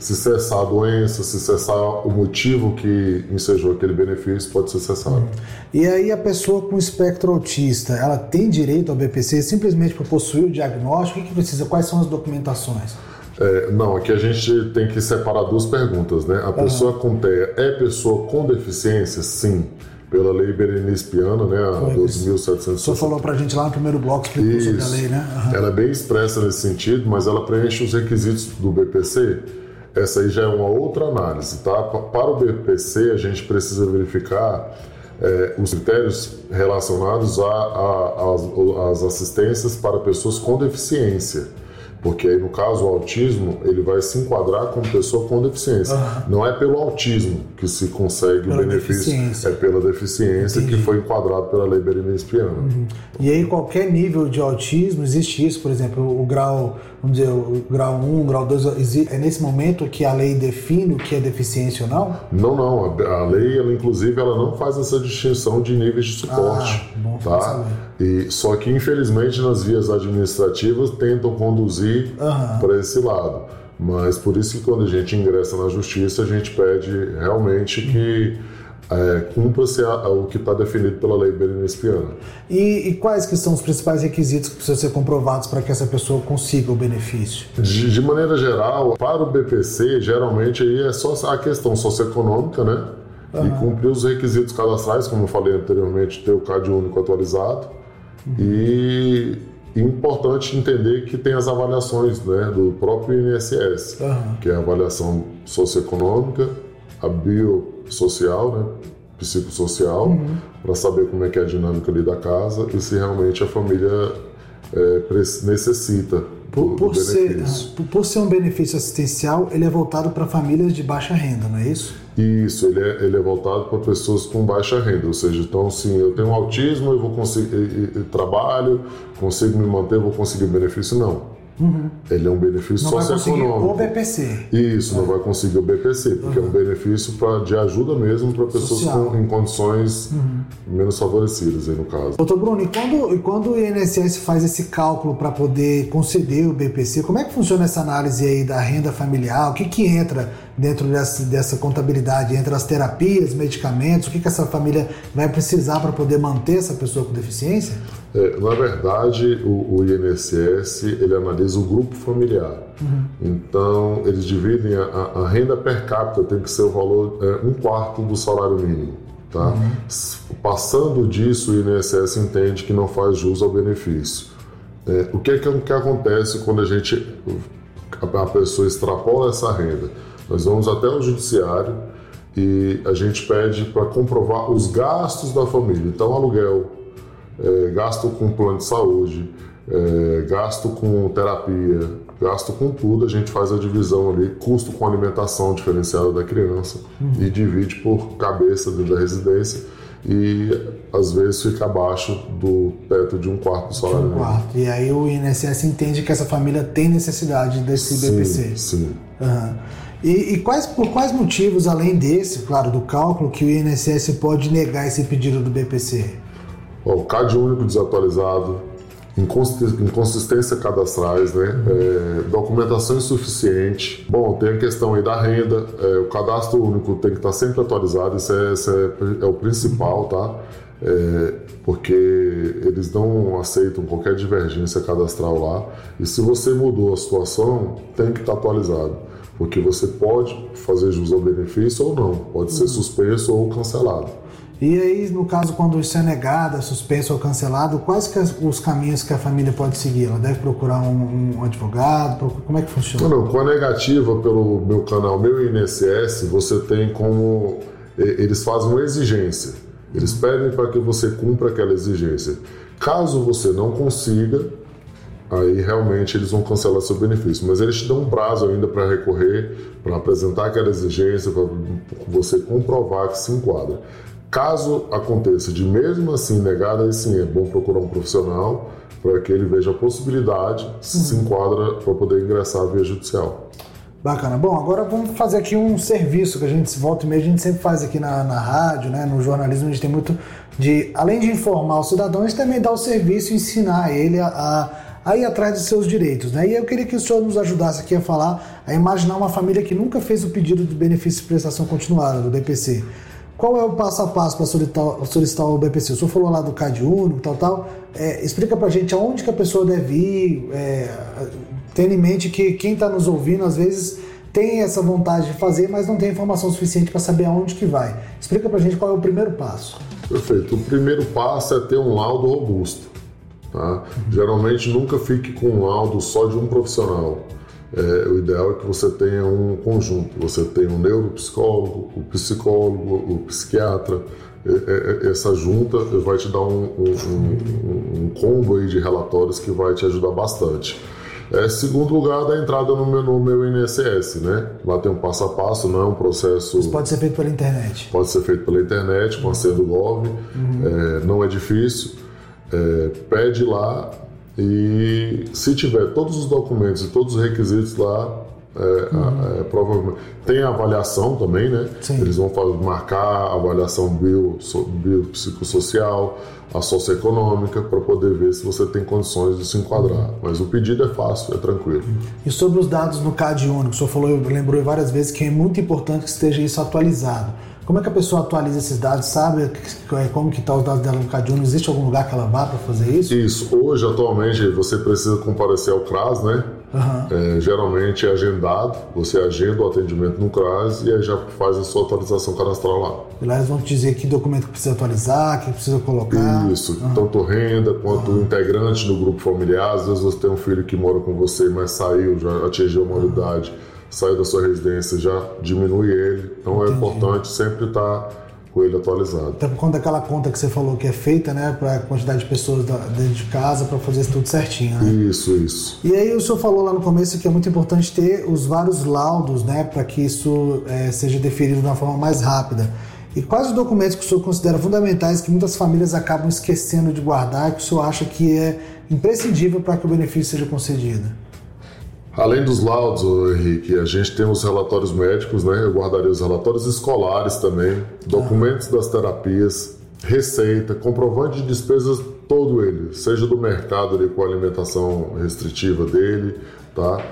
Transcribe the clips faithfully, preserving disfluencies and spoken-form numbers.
se cessar a doença, se cessar o motivo que ensejou aquele benefício, pode ser cessado. Uhum. E aí a pessoa com espectro autista, ela tem direito ao B P C simplesmente para possuir o diagnóstico? O que, que precisa? Quais são as documentações? É, não, aqui a gente tem que separar duas perguntas, né? A pessoa uhum. com T E A é pessoa com deficiência? Sim. Pela lei Berenice Piana, né, a doze mil setecentos e sessenta. O senhor falou pra gente lá no primeiro bloco, explicou Isso. sobre a lei, né? Uhum. Ela é bem expressa nesse sentido, mas ela preenche os requisitos do B P C. Essa aí já é uma outra análise, tá? Para o B P C, a gente precisa verificar é, os critérios relacionados às assistências para pessoas com deficiência. Porque aí, no caso, o autismo, ele vai se enquadrar como pessoa com deficiência. Uhum. Não é pelo autismo que se consegue pela o benefício, é pela deficiência. Entendi. Que foi enquadrado pela lei Berenice Piana. Uhum. E aí, qualquer nível de autismo, existe isso, por exemplo, o grau, vamos dizer, o grau um, o grau dois, é nesse momento que a lei define o que é deficiência ou não? Não, não. A, a lei, ela, inclusive, ela não faz essa distinção de níveis de suporte. Ah, bom, tá? E, só que, infelizmente, nas vias administrativas, tentam conduzir Uhum. para esse lado, mas por isso que quando a gente ingressa na justiça a gente pede realmente que é, cumpra-se a, a, o que está definido pela lei Berenice Piana. E, e quais que são os principais requisitos que precisam ser comprovados para que essa pessoa consiga o benefício? De, de maneira geral, para o B P C, geralmente aí é só a questão socioeconômica, né? Uhum. E cumprir os requisitos cadastrais, como eu falei anteriormente, ter o C A D único atualizado. Uhum. E importante entender que tem as avaliações, né, do próprio I N S S, uhum. que é a avaliação socioeconômica, a biosocial, né, psicossocial, uhum. para saber como é que é a dinâmica ali da casa e se realmente a família é, necessita por, do, por do benefício. Ser, por ser um benefício assistencial, ele é voltado para famílias de baixa renda, não é isso? Isso, ele é, ele é voltado para pessoas com baixa renda, ou seja, então sim, eu tenho autismo, eu vou conseguir, eu, eu trabalho, consigo me manter, eu vou conseguir o benefício? Não. Uhum. Ele é um benefício não socioeconômico. Não vai conseguir o B P C. Isso, é. não vai conseguir o B P C, porque uhum. é um benefício pra, de ajuda mesmo para pessoas com, em condições uhum. menos favorecidas, aí no caso. Doutor Bruno, e quando, e quando o I N S S faz esse cálculo para poder conceder o B P C, como é que funciona essa análise aí da renda familiar? O que que entra dentro dessa, dessa contabilidade? Entre as terapias, medicamentos, o que que essa família vai precisar para poder manter essa pessoa com deficiência? É, na verdade, o, o I N S S, ele analisa o grupo familiar. Uhum. Então, eles dividem a, a renda per capita, tem que ser o valor, é, um quarto do salário mínimo. Tá? Uhum. Passando disso, o I N S S entende que não faz jus ao benefício. É, o que é que, que acontece quando a gente, a pessoa extrapola essa renda? Nós vamos até o judiciário e a gente pede para comprovar os gastos da família. Então, aluguel, É, gasto com plano de saúde, é, gasto com terapia, gasto com tudo, a gente faz a divisão ali, custo com alimentação diferenciada da criança uhum. e divide por cabeça dentro da residência e às vezes fica abaixo do teto de um quarto do salário mínimo. Um quarto. E aí o I N S S entende que essa família tem necessidade desse sim, B P C. Sim, uhum. E, e quais, por quais motivos, além desse, claro, do cálculo, que o I N S S pode negar esse pedido do B P C? O C A D único desatualizado, inconsistência cadastrais, né? É, documentação insuficiente. Bom, tem a questão aí da renda, é, o cadastro único tem que estar sempre atualizado, isso é, isso é, é o principal, tá? É, porque eles não aceitam qualquer divergência cadastral lá, e se você mudou a situação, tem que estar atualizado, porque você pode fazer jus ao benefício ou não, pode ser suspenso ou cancelado. E aí, no caso, quando isso é negado, suspenso ou cancelado, quais que é os caminhos que a família pode seguir? Ela deve procurar um, um advogado? Como é que funciona? Não, não, com a negativa pelo meu canal, meu I N S S, você tem como... Eles fazem uma exigência. Eles pedem para que você cumpra aquela exigência. Caso você não consiga, aí realmente eles vão cancelar seu benefício. Mas eles te dão um prazo ainda para recorrer, para apresentar aquela exigência, para você comprovar que se enquadra. Caso aconteça de mesmo assim negado, aí sim é bom procurar um profissional para que ele veja a possibilidade, se uhum. se enquadra para poder ingressar via judicial. Bacana. Bom, agora vamos fazer aqui um serviço que a gente volta e meia, a gente sempre faz aqui na, na rádio, né, no jornalismo, a gente tem muito de, além de informar o cidadão, a gente também dá o serviço e ensinar ele a, a a ir atrás dos seus direitos, né? E eu queria que o senhor nos ajudasse aqui a falar, a imaginar uma família que nunca fez o pedido de benefício de prestação continuada, do B P C. Qual é o passo a passo para solicitar, solicitar o B P C? O senhor falou lá do CAD único, tal, tal. É, explica pra gente aonde que a pessoa deve ir, é, tendo em mente que quem está nos ouvindo, às vezes, tem essa vontade de fazer, mas não tem informação suficiente para saber aonde que vai. Explica pra gente qual é o primeiro passo. Perfeito. O primeiro passo é ter um laudo robusto. Tá? Uhum. Geralmente nunca fique com um laudo só de um profissional. É, o ideal é que você tenha um conjunto. Você tenha um neuropsicólogo, o psicólogo, o psiquiatra. É, é, essa junta vai te dar um, um, um, um combo aí de relatórios que vai te ajudar bastante. É, segundo lugar, da entrada no meu, no meu I N S S, né? Lá tem um passo a passo, não é um processo... Isso pode ser feito pela internet. Pode ser feito pela internet, com a senha do Gov, uhum. é, não é difícil. É, pede lá e se tiver todos os documentos e todos os requisitos lá, é, uhum. é, provavelmente... Tem a avaliação também, né? Sim. Eles vão fazer, marcar a avaliação bio, biopsicossocial, a socioeconômica, para poder ver se você tem condições de se enquadrar. Mas o pedido é fácil, é tranquilo. E sobre os dados no CAD único, o senhor falou, lembrou várias vezes que é muito importante que esteja isso atualizado. Como é que a pessoa atualiza esses dados? Sabe como que estão os dados dela no CAD único? Existe algum lugar que ela vá para fazer isso? Isso. Hoje, atualmente, você precisa comparecer ao CRAS, né? Uhum. É, geralmente é agendado, você agenda o atendimento no CRAS e aí já faz a sua atualização cadastral lá. E lá eles vão te dizer que documento que precisa atualizar, que precisa colocar. Isso, uhum. Tanto renda quanto uhum. integrante do grupo familiar. Às vezes você tem um filho que mora com você, mas saiu, já atingiu a maioridade. Uhum. Saiu da sua residência, já diminui ele. Então Entendi. É importante sempre estar com ele atualizado. Até por conta daquela conta que você falou que é feita, né, para a quantidade de pessoas dentro de casa, para fazer isso tudo certinho, né? Isso, isso. E aí o senhor falou lá no começo que é muito importante ter os vários laudos, né, para que isso é, seja deferido de uma forma mais rápida. E quais os documentos que o senhor considera fundamentais que muitas famílias acabam esquecendo de guardar, que o senhor acha que é imprescindível para que o benefício seja concedido? Além dos laudos, Henrique, a gente tem os relatórios médicos, né? Eu guardaria os relatórios escolares também, documentos das terapias, receita, comprovante de despesas, todo ele, seja do mercado ali, com a alimentação restritiva dele, tá?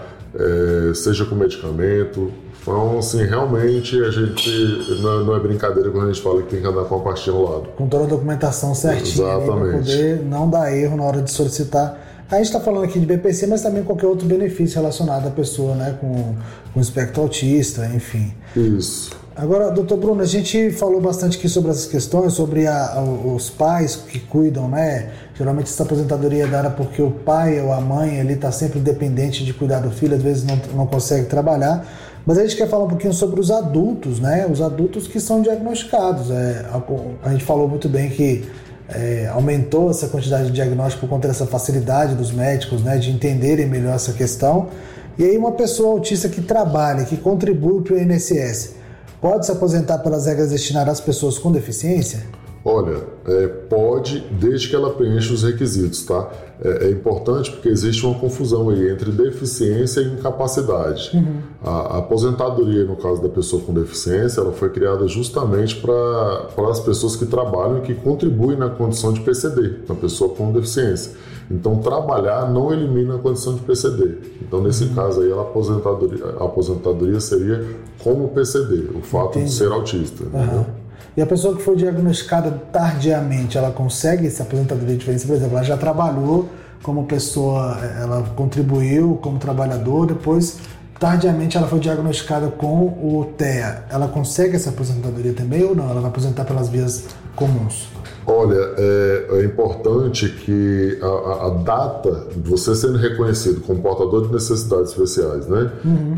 É, seja com medicamento. Então, assim, realmente a gente não é, não é brincadeira quando a gente fala que tem que andar com a pastinha ao lado. Com toda a documentação certinha, para poder não dar erro na hora de solicitar. A gente está falando aqui de B P C, mas também qualquer outro benefício relacionado à pessoa, né, com, com espectro autista, enfim. Isso. Agora, doutor Bruno, a gente falou bastante aqui sobre essas questões, sobre a, a, os pais que cuidam, né? Geralmente essa aposentadoria é dada porque o pai ou a mãe ali está sempre dependente de cuidar do filho, às vezes não, não consegue trabalhar. Mas a gente quer falar um pouquinho sobre os adultos, né? Os adultos que são diagnosticados. É, a, a gente falou muito bem que É, aumentou essa quantidade de diagnóstico por conta dessa facilidade dos médicos, né, de entenderem melhor essa questão. E aí uma pessoa autista que trabalha, que contribui para o I N S S, pode se aposentar pelas regras destinadas às pessoas com deficiência? Olha, é, pode, desde que ela preencha os requisitos, tá? É, é importante porque existe uma confusão aí entre deficiência e incapacidade. Uhum. A, a aposentadoria, no caso da pessoa com deficiência, ela foi criada justamente para as pessoas que trabalham e que contribuem na condição de P C D, na pessoa com deficiência. Então, trabalhar não elimina a condição de P C D. Então, nesse uhum. caso aí, a aposentadoria, a aposentadoria seria como P C D, o fato Entendi. de ser autista. Uhum. E a pessoa que foi diagnosticada tardiamente, ela consegue essa aposentadoria diferente? Por exemplo, ela já trabalhou como pessoa, ela contribuiu como trabalhador, depois, tardiamente, ela foi diagnosticada com o T E A. Ela consegue essa aposentadoria também ou não? Ela vai aposentar pelas vias comuns? Olha, é, é importante que a, a, a data, você sendo reconhecido como portador de necessidades especiais, né? Uhum.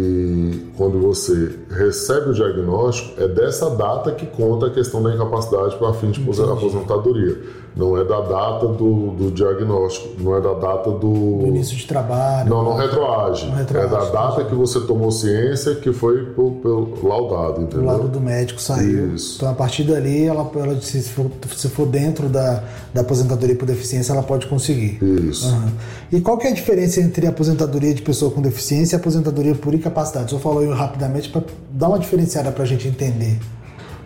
E quando você recebe o diagnóstico, é dessa data que conta a questão da incapacidade para fim de Entendi. aposentadoria. Não é da data do, do diagnóstico, não é da data do... do início de trabalho. Não, não retroage. Não retroage. É da data que você tomou ciência que foi por, por laudado, entendeu? Do lado do médico saiu. Isso. Então, a partir dali, ela, ela se, for, se for dentro da, da aposentadoria por deficiência, ela pode conseguir. Isso. Uhum. E qual que é a diferença entre a aposentadoria de pessoa com deficiência e a aposentadoria por incapacidade? O senhor falou aí rapidamente para dar uma diferenciada para a gente entender.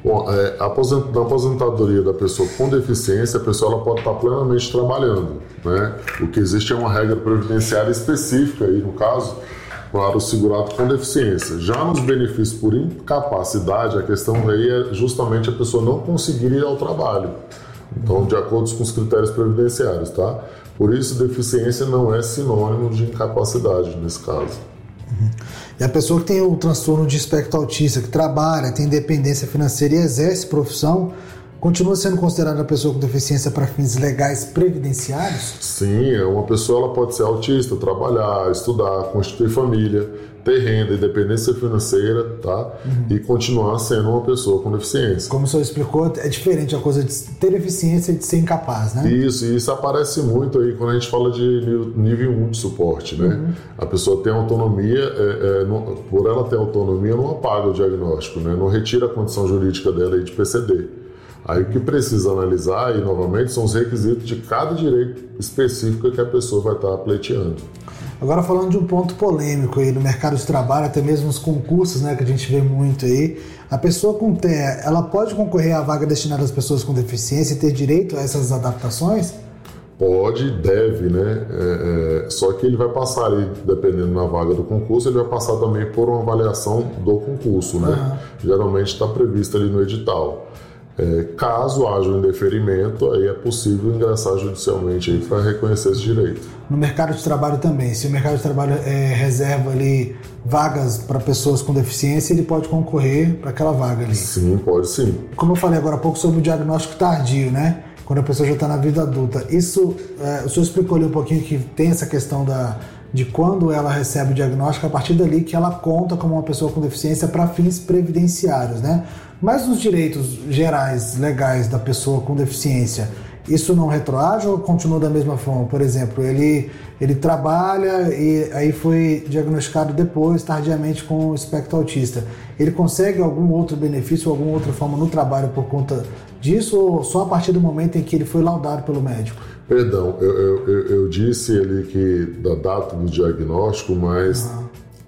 Bom, é, aposent... na aposentadoria da pessoa com deficiência, a pessoa ela pode estar plenamente trabalhando, né? O que existe é uma regra previdenciária específica aí, no caso, para o segurado com deficiência. Já nos benefícios por incapacidade, a questão aí é justamente a pessoa não conseguir ir ao trabalho. Então, de acordo com os critérios previdenciários, tá? Por isso, deficiência não é sinônimo de incapacidade nesse caso. Uhum. E a pessoa que tem o transtorno de espectro autista, que trabalha, tem dependência financeira e exerce profissão, continua sendo considerada a pessoa com deficiência para fins legais previdenciários? Sim, uma pessoa ela pode ser autista, trabalhar, estudar, constituir família, ter renda, independência financeira, tá? Uhum. E continuar sendo uma pessoa com deficiência. Como o senhor explicou, é diferente a coisa de ter deficiência e de ser incapaz, né? Isso, e isso aparece muito aí quando a gente fala de nível um de suporte, né? Uhum. A pessoa tem autonomia, é, é, não, por ela ter autonomia, não apaga o diagnóstico, né? Não retira a condição jurídica dela aí de P C D. Aí o que precisa analisar, aí, novamente, são os requisitos de cada direito específico que a pessoa vai estar pleiteando. Agora, falando de um ponto polêmico aí no mercado de trabalho, até mesmo nos concursos, né, que a gente vê muito aí, a pessoa com T E A, ela pode concorrer à vaga destinada às pessoas com deficiência e ter direito a essas adaptações? Pode, deve, né? É, é, só que ele vai passar ali, dependendo da vaga do concurso, ele vai passar também por uma avaliação do concurso, né? Uhum. Geralmente está previsto ali no edital. É, caso haja um indeferimento, aí é possível ingressar judicialmente aí para reconhecer esse direito. No mercado de trabalho também, se o mercado de trabalho é, reserva ali vagas para pessoas com deficiência, ele pode concorrer para aquela vaga ali? Sim, pode sim. Como eu falei agora há pouco sobre o diagnóstico tardio, né? Quando a pessoa já está na vida adulta. Isso, é, o senhor explicou ali um pouquinho que tem essa questão da, de quando ela recebe o diagnóstico, a partir dali que ela conta como uma pessoa com deficiência para fins previdenciários, né? Mas nos direitos gerais, legais da pessoa com deficiência, isso não retroage ou continua da mesma forma? Por exemplo, ele, ele trabalha e aí foi diagnosticado depois, tardiamente, com o espectro autista. Ele consegue algum outro benefício, alguma outra forma no trabalho por conta disso ou só a partir do momento em que ele foi laudado pelo médico? Perdão, eu, eu, eu, eu disse ali que da data do diagnóstico, mas uhum.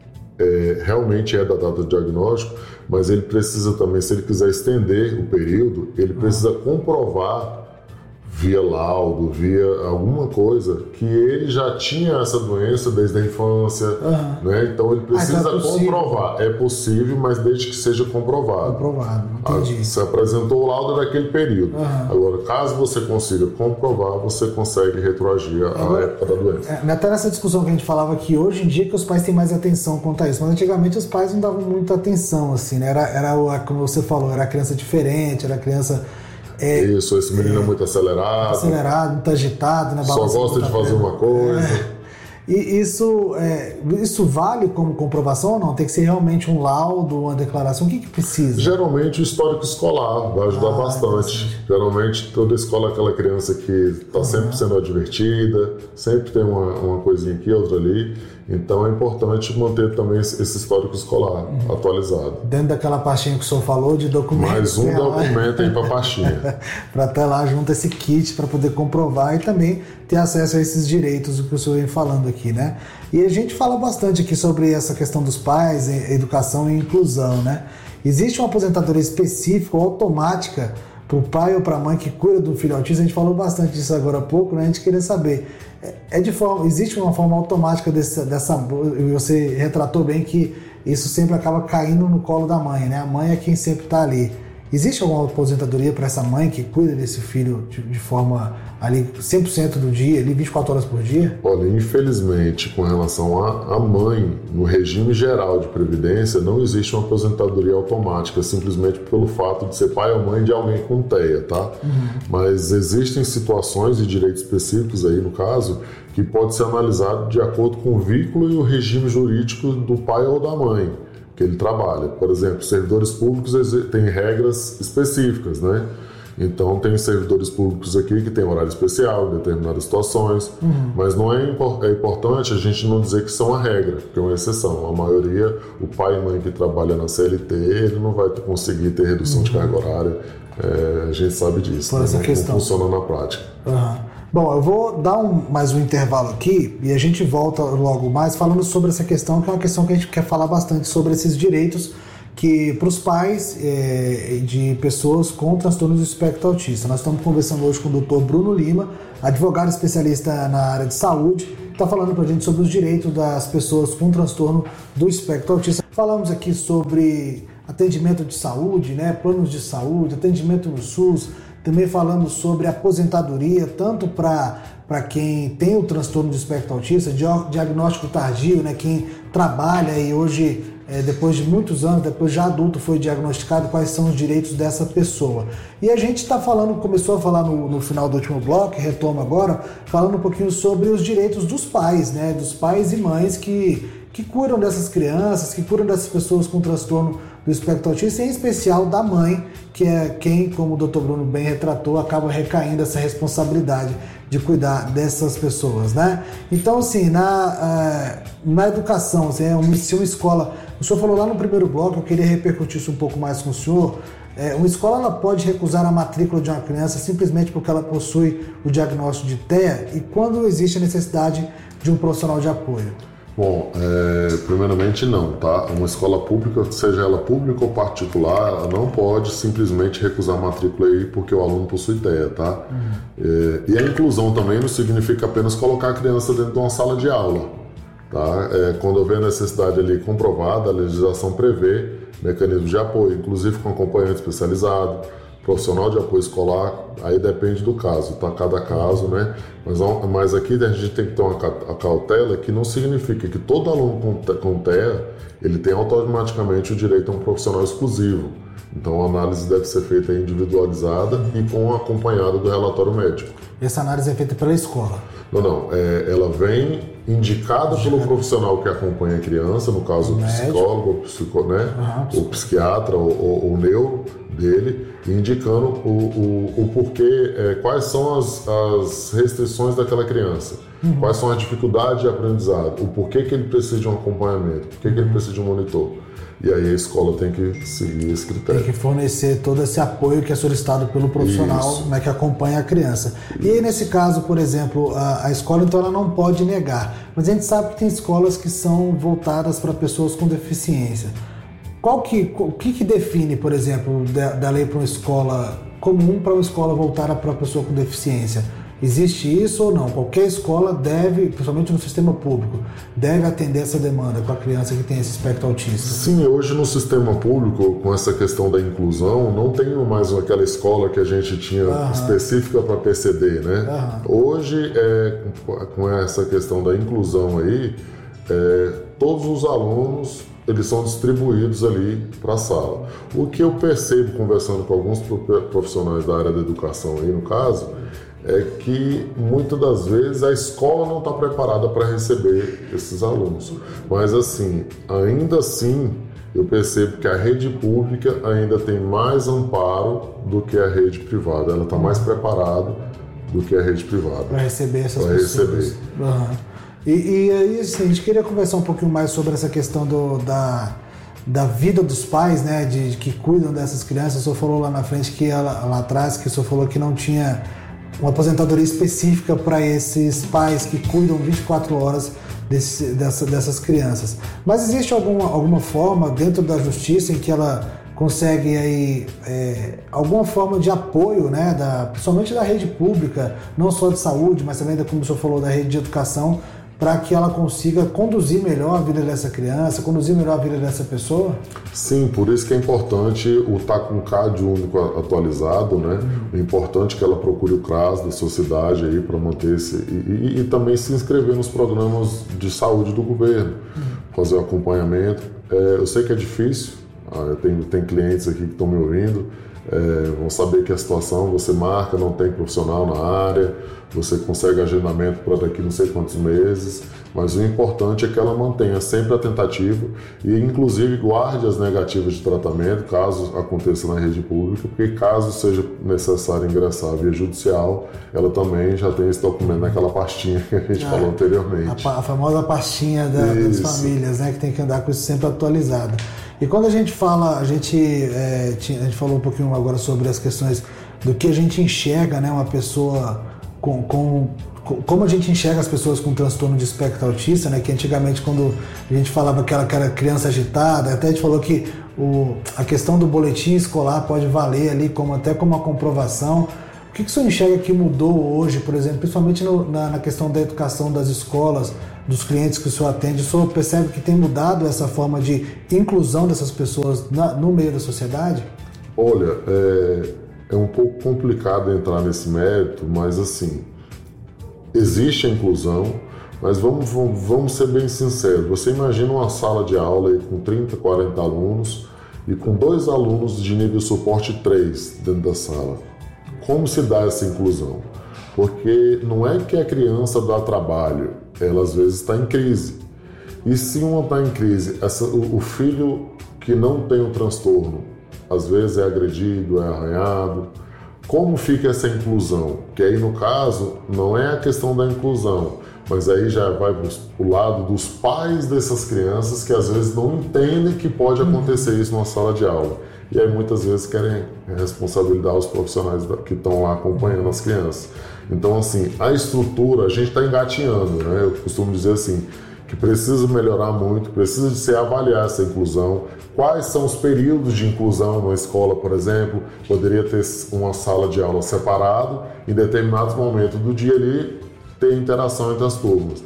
é, realmente é da data do diagnóstico, mas ele precisa também, se ele quiser estender o período, ele precisa comprovar via laudo, via alguma coisa, que ele já tinha essa doença desde a infância, uhum. né? Então ele precisa ah, é comprovar. É possível, mas desde que seja comprovado. Comprovado, entendi. Ah, você apresentou o laudo daquele período. Uhum. Agora, caso você consiga comprovar, você consegue retroagir a época da doença. É, até nessa discussão que a gente falava que hoje em dia que os pais têm mais atenção quanto a isso, mas antigamente os pais não davam muita atenção, assim, né? Era, era como você falou, era criança diferente, era criança... É, Isso, esse menino é, é muito acelerado. Acelerado, muito agitado, né? Só gosta de fazer uma coisa. É. E isso, é, isso vale como comprovação ou não? Tem que ser realmente um laudo, uma declaração? O que, que precisa? Geralmente o histórico escolar vai ajudar ah, bastante. É Geralmente toda escola é aquela criança que está uhum. sempre sendo advertida, sempre tem uma, uma coisinha aqui, outra ali. Então é importante manter também esse histórico escolar uhum. atualizado. Dentro daquela pastinha que o senhor falou de documentos. Mais um documento aí para a pastinha. Para ter lá junto esse kit para poder comprovar e também ter acesso a esses direitos que o senhor vem falando aqui, né? E a gente fala bastante aqui sobre essa questão dos pais, educação e inclusão, né? Existe uma aposentadoria específica ou automática para o pai ou para a mãe que cuida do filho autista? A gente falou bastante disso agora há pouco, né? A gente queria saber, é de forma, existe uma forma automática desse, dessa... Você retratou bem que isso sempre acaba caindo no colo da mãe, né? A mãe é quem sempre está ali. Existe alguma aposentadoria para essa mãe que cuida desse filho de, de forma ali cem por cento do dia, ali vinte e quatro horas por dia? Olha, infelizmente, com relação à mãe, no regime geral de previdência, não existe uma aposentadoria automática, simplesmente pelo fato de ser pai ou mãe de alguém com T E A, tá? Uhum. Mas existem situações e direitos específicos aí, no caso, que pode ser analisado de acordo com o vínculo e o regime jurídico do pai ou da mãe que ele trabalha. Por exemplo, servidores públicos têm regras específicas, né? Então, tem servidores públicos aqui que têm horário especial em determinadas situações, uhum. mas não é, é importante a gente não dizer que são a regra, porque é uma exceção. A maioria, o pai e mãe que trabalha na C L T, ele não vai conseguir ter redução uhum. de carga horária, é, a gente sabe disso, por essa né? questão. Não funciona na prática. Uhum. Bom, eu vou dar um, mais um intervalo aqui e a gente volta logo mais falando sobre essa questão, que é uma questão que a gente quer falar bastante sobre esses direitos que para os pais é, de pessoas com transtorno do espectro autista. Nós estamos conversando hoje com o doutor Bruno Lima, advogado especialista na área de saúde, está falando para a gente sobre os direitos das pessoas com transtorno do espectro autista. Falamos aqui sobre atendimento de saúde, né, planos de saúde, atendimento no SUS, também falamos sobre aposentadoria, tanto para para quem tem o transtorno do espectro autista, diagnóstico tardio, né, quem trabalha e hoje, é, depois de muitos anos, depois já adulto foi diagnosticado, quais são os direitos dessa pessoa. E a gente está falando, começou a falar no, no final do último bloco, retoma agora, falando um pouquinho sobre os direitos dos pais, né, dos pais e mães que, que cuidam dessas crianças, que cuidam dessas pessoas com transtorno do espectro autista, em especial da mãe, que é quem, como o doutor Bruno bem retratou, acaba recaindo essa responsabilidade de cuidar dessas pessoas, né? Então, assim, na, na educação, assim, é uma, se uma escola... O senhor falou lá no primeiro bloco, eu queria repercutir isso um pouco mais com o senhor. É, uma escola ela pode recusar a matrícula de uma criança simplesmente porque ela possui o diagnóstico de T E A e quando existe a necessidade de um profissional de apoio? Bom, é, primeiramente não, tá? Uma escola pública, seja ela pública ou particular, ela não pode simplesmente recusar a matrícula aí porque o aluno possui T E A, tá? Uhum. É, e a inclusão também não significa apenas colocar a criança dentro de uma sala de aula, tá? É, quando houver necessidade ali comprovada, a legislação prevê mecanismos de apoio, inclusive com acompanhante especializado, profissional de apoio escolar, aí depende do caso, tá? Cada caso, né? Mas, mas aqui a gente tem que ter uma cautela que não significa que todo aluno com T E A, ele tem automaticamente o direito a um profissional exclusivo. Então a análise deve ser feita individualizada e com acompanhado do relatório médico. Essa análise é feita pela escola? Não, não. É, ela vem indicada pelo profissional que acompanha a criança, no caso o psicólogo, o, psico, né? Uhum, o psiquiatra ou o, o neuro dele, indicando o, o, o porquê, é, quais são as, as restrições daquela criança, uhum. quais são as dificuldades de aprendizado, o porquê que ele precisa de um acompanhamento, porquê que ele precisa de um monitor. E aí a escola tem que seguir esse critério. Tem que fornecer todo esse apoio que é solicitado pelo profissional, né, que acompanha a criança. Isso. E aí, nesse caso, por exemplo, a, a escola então ela não pode negar, mas a gente sabe que tem escolas que são voltadas para pessoas com deficiência. Qual que, o que, que define, por exemplo, da, da lei para uma escola comum para uma escola voltada para a pessoa com deficiência? Existe isso ou não? Qualquer escola deve, principalmente no sistema público, deve atender essa demanda com a criança que tem esse espectro autista? Sim, hoje no sistema público, com essa questão da inclusão, não tem mais aquela escola que a gente tinha uhum. específica para P C D, né? Uhum. Hoje, é, com essa questão da inclusão aí, é, todos os alunos eles são distribuídos ali para a sala. O que eu percebo conversando com alguns profissionais da área da educação aí, no caso, é que muitas das vezes a escola não está preparada para receber esses alunos. Mas assim, ainda assim, eu percebo que a rede pública ainda tem mais amparo do que a rede privada. Ela está mais preparada do que a rede privada. Para receber essas pra pessoas. Receber. Uhum. E, e aí, assim, a gente queria conversar um pouquinho mais sobre essa questão do, da, da vida dos pais, né, de, de que cuidam dessas crianças. O senhor falou lá na frente, que ela, lá atrás, que o senhor falou que não tinha uma aposentadoria específica para esses pais que cuidam vinte e quatro horas desse, dessa, dessas crianças. Mas existe alguma, alguma forma dentro da justiça em que ela consegue aí, é, alguma forma de apoio, né, da, principalmente da rede pública, não só de saúde, mas também, como o senhor falou, da rede de educação, para que ela consiga conduzir melhor a vida dessa criança, conduzir melhor a vida dessa pessoa? Sim, por isso que é importante o estar com o C A D único atualizado, né? Uhum. É importante que ela procure o C R A S da sociedade aí para manter esse... E, e, e também se inscrever nos programas de saúde do governo, uhum. fazer o acompanhamento. É, eu sei que é difícil, ah, tem, tem clientes aqui que estão me ouvindo, é, vão saber que a situação, você marca, não tem profissional na área, você consegue agendamento para daqui não sei quantos meses, mas o importante é que ela mantenha sempre a tentativa e inclusive guarde as negativas de tratamento, caso aconteça na rede pública, porque caso seja necessário ingressar via judicial, ela também já tem esse documento naquela pastinha que a gente ah, falou anteriormente. A, a famosa pastinha da, das famílias, né, que tem que andar com isso sempre atualizado. E quando a gente fala, a gente, é, tinha, a gente falou um pouquinho agora sobre as questões do que a gente enxerga, né, uma pessoa com, com, com como a gente enxerga as pessoas com transtorno de espectro autista, né? Que antigamente, quando a gente falava que ela, que era criança agitada, até a gente falou que o, a questão do boletim escolar pode valer ali como, até como uma comprovação. O que, que o senhor enxerga que mudou hoje, por exemplo, principalmente no, na, na questão da educação das escolas, dos clientes que o senhor atende? O senhor percebe que tem mudado essa forma de inclusão dessas pessoas na, no meio da sociedade? Olha, é, é um pouco complicado entrar nesse mérito, mas assim, existe a inclusão, mas vamos, vamos, vamos ser bem sinceros. Você imagina uma sala de aula aí com trinta, quarenta alunos e com dois alunos de nível suporte três dentro da sala. Como se dá essa inclusão? Porque não é que a criança dá trabalho, ela às vezes está em crise. E se uma está em crise, essa, o, o filho que não tem o transtorno, às vezes é agredido, é arranhado. Como fica essa inclusão? Que aí, no caso, não é a questão da inclusão, mas aí já vai para o lado dos pais dessas crianças que às vezes não entendem que pode acontecer isso numa sala de aula. E aí muitas vezes querem responsabilizar os profissionais que estão lá acompanhando as crianças. Então, assim, a estrutura, a gente está engatinhando, né? Eu costumo dizer assim, que precisa melhorar muito, precisa de se avaliar essa inclusão. Quais são os períodos de inclusão na escola, por exemplo? Poderia ter uma sala de aula separada, em determinados momentos do dia ali, ter interação entre as turmas.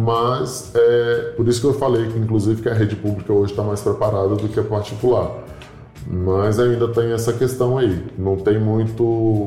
Mas é por isso que eu falei que, inclusive, que a rede pública hoje está mais preparada do que a particular. Mas ainda tem essa questão aí, não tem muito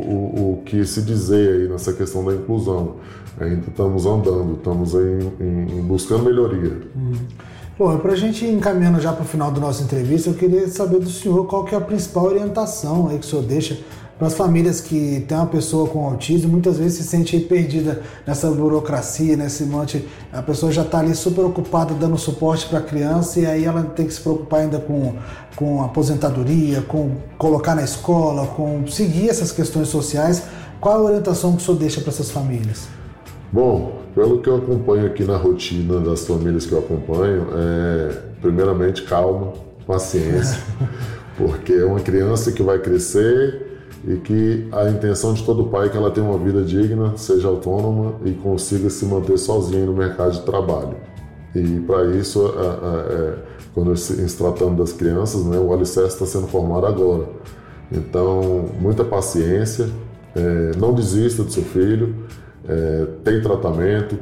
o, o que se dizer aí nessa questão da inclusão. Ainda estamos andando, estamos aí em, em buscando melhoria. Hum. Bom, para a gente ir encaminhando já para o final da nossa entrevista, eu queria saber do senhor qual que é a principal orientação aí que o senhor deixa para as famílias que têm uma pessoa com autismo, muitas vezes se sente aí perdida nessa burocracia, nesse monte, a pessoa já está ali super ocupada dando suporte para a criança e aí ela tem que se preocupar ainda com, com aposentadoria, com colocar na escola, com seguir essas questões sociais. Qual a orientação que o senhor deixa para essas famílias? Bom, pelo que eu acompanho aqui na rotina das famílias que eu acompanho, é, primeiramente calma, paciência, porque é uma criança que vai crescer e que a intenção de todo pai é que ela tenha uma vida digna, seja autônoma e consiga se manter sozinha no mercado de trabalho. E para isso, a, a, a, quando se tratando das crianças, né, o alicerce está sendo formado agora. Então, muita paciência, é, não desista do seu filho, é, tem tratamento.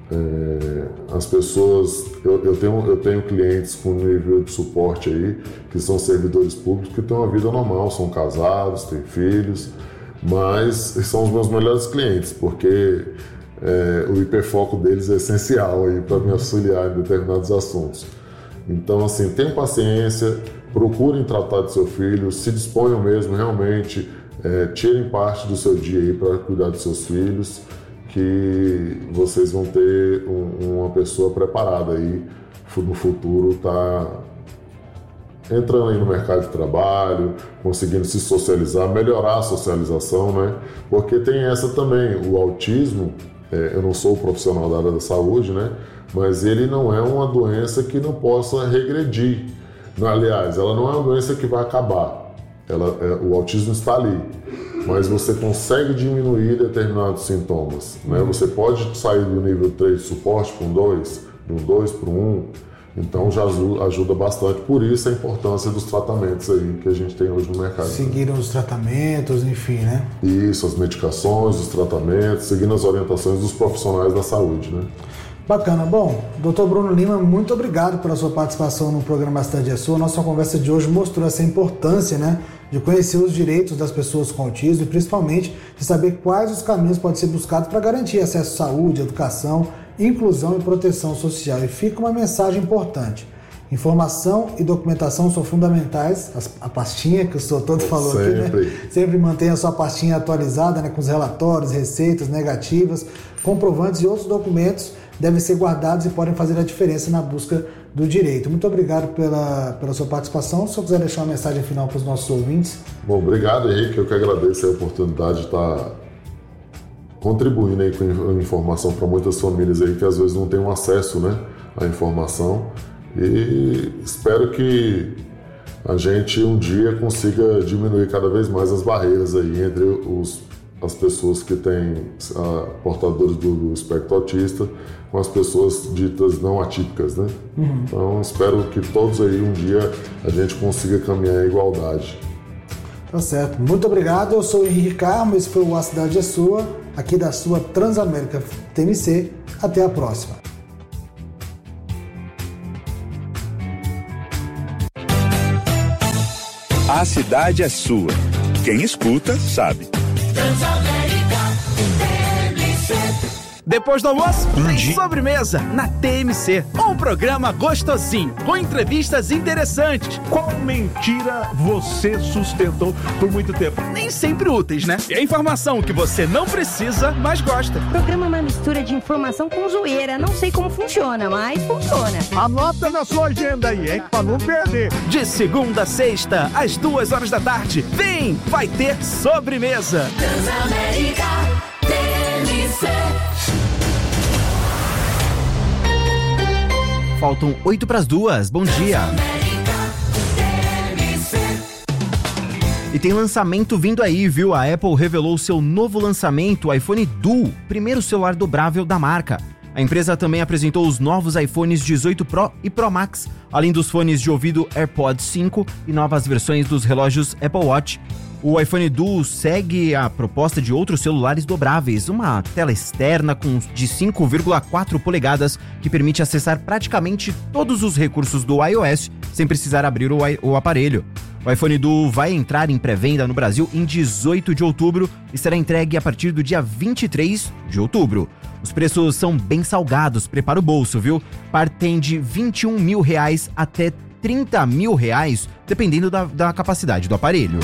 É, as pessoas, eu, eu, tenho, eu tenho clientes com nível de suporte aí, que são servidores públicos, que têm uma vida normal, são casados, têm filhos, mas são os meus melhores clientes, porque é, o hiperfoco deles é essencial aí para me auxiliar em determinados assuntos. Então, assim, tenham paciência, procurem tratar do seu filho, se disponham mesmo, realmente, é, tirem parte do seu dia aí para cuidar dos seus filhos, que vocês vão ter um, uma pessoa preparada aí no futuro, tá entrando aí no mercado de trabalho, conseguindo se socializar, melhorar a socialização, né? Porque tem essa também, o autismo, é, eu não sou profissional da área da saúde, né? Mas ele não é uma doença que não possa regredir. Aliás, ela não é uma doença que vai acabar. Ela, é, o autismo está ali. Mas você consegue diminuir determinados sintomas, né? Você pode sair do nível três de suporte para um dois, do dois para um, então já ajuda bastante. Por isso a importância dos tratamentos aí que a gente tem hoje no mercado. Seguiram os tratamentos, enfim, né? Isso, as medicações, os tratamentos, seguindo as orientações dos profissionais da saúde, né? Bacana. Bom, doutor Bruno Lima, muito obrigado pela sua participação no programa A Cidade é Sua. Nossa conversa de hoje mostrou essa importância, né, de conhecer os direitos das pessoas com autismo e principalmente de saber quais os caminhos podem ser buscados para garantir acesso à saúde, educação, inclusão e proteção social. E fica uma mensagem importante. Informação e documentação são fundamentais. A pastinha que o senhor todo falou Sempre. aqui, né? Sempre mantenha a sua pastinha atualizada, né, com os relatórios, receitas negativas, comprovantes e outros documentos devem ser guardados e podem fazer a diferença na busca do direito. Muito obrigado pela, pela sua participação. Se eu quiser deixar uma mensagem final para os nossos ouvintes. Bom, obrigado, Henrique. Eu que agradeço a oportunidade de estar contribuindo aí com informação para muitas famílias aí que às vezes não têm um acesso, né, à informação. E espero que a gente um dia consiga diminuir cada vez mais as barreiras aí entre os as pessoas que têm uh, portadores do, do espectro autista com as pessoas ditas não atípicas, né? Uhum. Então, espero que todos aí um dia a gente consiga caminhar em igualdade. Tá certo. Muito obrigado. Eu sou o Henrique Carmo, esse foi o A Cidade é Sua, aqui da sua Transamérica T M C. Até a próxima. A cidade é sua. Quem escuta, sabe. Depois do almoço, tem sobremesa na T M C. Um programa gostosinho, com entrevistas interessantes. Qual mentira você sustentou por muito tempo? Nem sempre úteis, né? E a informação que você não precisa, mas gosta. O programa é uma mistura de informação com zoeira. Não sei como funciona, mas funciona. Anota na sua agenda aí, hein? Pra não perder. De segunda a sexta, às duas horas da tarde. Vem, vai ter sobremesa. Transamérica T M C. Faltam oito para as duas. Bom dia. E tem lançamento vindo aí, viu? A Apple revelou seu novo lançamento, o iPhone Duo, primeiro celular dobrável da marca. A empresa também apresentou os novos iPhones dezoito Pro e Pro Max, além dos fones de ouvido AirPods cinco e novas versões dos relógios Apple Watch. O iPhone Duo segue a proposta de outros celulares dobráveis, uma tela externa com de cinco vírgula quatro polegadas que permite acessar praticamente todos os recursos do iOS sem precisar abrir o, o aparelho. O iPhone Duo vai entrar em pré-venda no Brasil em dezoito de outubro e será entregue a partir do dia vinte e três de outubro. Os preços são bem salgados, prepara o bolso, viu? Partem de vinte e um mil reais até trinta mil reais, dependendo da, da capacidade do aparelho.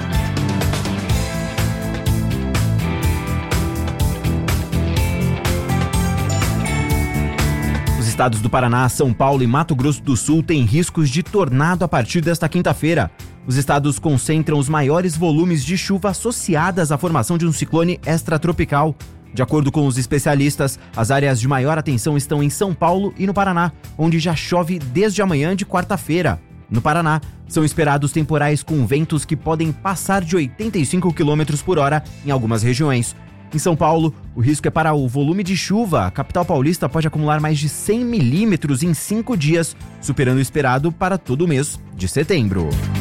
Os estados do Paraná, São Paulo e Mato Grosso do Sul têm riscos de tornado a partir desta quinta-feira. Os estados concentram os maiores volumes de chuva associadas à formação de um ciclone extratropical. De acordo com os especialistas, as áreas de maior atenção estão em São Paulo e no Paraná, onde já chove desde amanhã de quarta-feira. No Paraná, são esperados temporais com ventos que podem passar de oitenta e cinco quilômetros por hora em algumas regiões. Em São Paulo, o risco é para o volume de chuva. A capital paulista pode acumular mais de cem milímetros em cinco dias, superando o esperado para todo o mês de setembro.